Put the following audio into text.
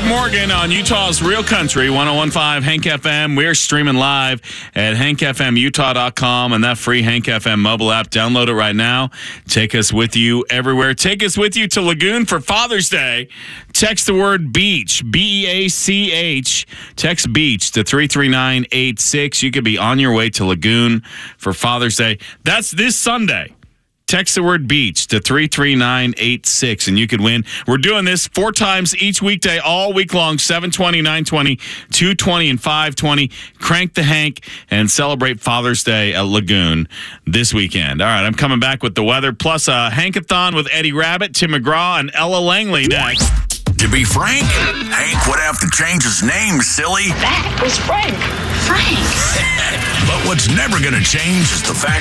Greg Morgan on Utah's Real Country, 101.5 Hank FM. We're streaming live at hankfmutah.com and that free Hank FM mobile app. Download it right now. Take us with you everywhere. Take us with you to Lagoon for Father's Day. Text the word beach, B-E-A-C-H. Text beach to 33986. You could be on your way to Lagoon for Father's Day. That's this Sunday. Text the word beach to 33986 and you could win. We're doing this 4 times each weekday, all week long, 7:20, 9:20, 2:20, and 5:20. Crank the Hank and celebrate Father's Day at Lagoon this weekend. All right, I'm coming back with the weather, plus a Hankathon with Eddie Rabbit, Tim McGraw, and Ella Langley next. To be frank, Hank would have to change his name, silly. That was Frank. Frank. But what's never going to change is the fact